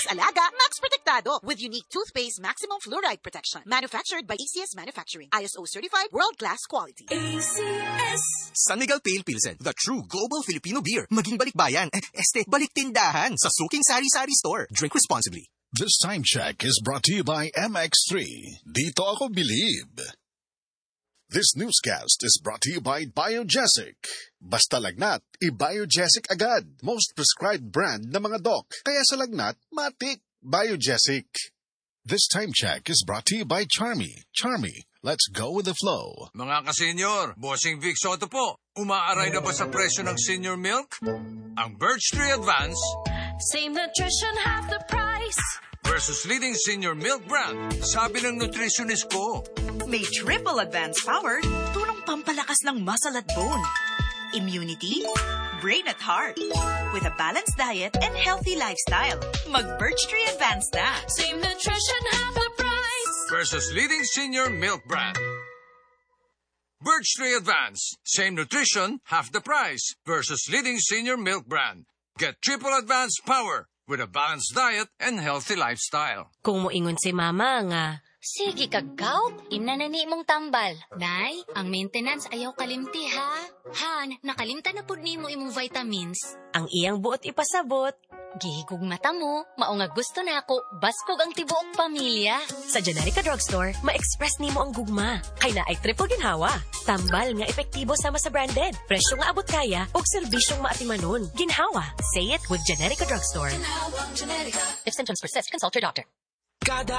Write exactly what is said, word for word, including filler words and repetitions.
Alaga, Max Protektado with unique toothpaste maximum fluoride protection. Manufactured by A C S Manufacturing. I S O certified, world-class quality. A C S. San Miguel Pale Pilsen, the true global Filipino beer. Maging balikbayan, eh, este, balik tindahan sa Suking Sari Sari Store. Drink responsibly. This time check is brought to you by M X three. Dito ako believe. This newscast is brought to you by Biogesic. Basta lagnat, i-Biogesic agad. Most prescribed brand na mga doc. Kaya sa lagnat, matik. Biogesic. This time check is brought to you by Charmy. Charmy, let's go with the flow. Mga ka-senior, Bossing Vic Soto po. Umaaray na ba sa presyo ng senior milk? Ang Birch Tree Advance. Same nutrition, half the price. Versus leading senior milk brand. Sabi ng nutritionist ko. May triple advanced power, tulong pampalakas ng muscle at bone, immunity, brain at heart. With a balanced diet and healthy lifestyle, mag-Birch Tree Advance na. Same nutrition, half the price. Versus leading senior milk brand. Birch Tree Advance. Same nutrition, half the price. Versus leading senior milk brand. Get triple advanced power with a balanced diet and healthy lifestyle. Kung moingon si mama nga, sige kagaw, inanani mong tambal. Nay, ang maintenance ayaw kalimti ha. Han, nakalimta na pud nimo imong vitamins. Ang iyang buot ipasabot. Gihigog mata mo, mao nga gusto na ako, baskog ang tibuok pamilya. Sa Generica Drugstore, ma-express nimo ang gugma. Kay na ay triple ginhawa. Tambal nga epektibo sama sa branded. Presyo nga abot kaya, ug serbisyong maatimanon. Ginhawa. Say it with Generica Drugstore. Ginhawa, Generica. If symptoms persist, consult your doctor.